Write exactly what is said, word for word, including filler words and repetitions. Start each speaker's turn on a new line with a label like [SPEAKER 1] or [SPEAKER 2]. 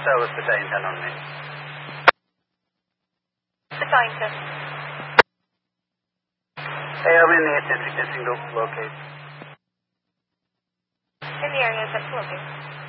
[SPEAKER 1] service Battalion ten on me.
[SPEAKER 2] The scientist.
[SPEAKER 1] Hey, I'm in the missing group locate.
[SPEAKER 2] In the area, that's locate.